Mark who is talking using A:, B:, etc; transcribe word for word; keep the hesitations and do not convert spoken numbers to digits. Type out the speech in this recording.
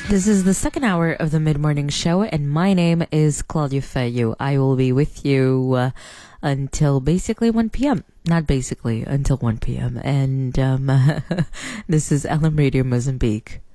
A: This is the second hour of the mid-morning show, and my name is Claudia Feyu. I will be with you uh, until basically one p.m. Not basically, until one p.m. And um, this is L M Radio Mozambique.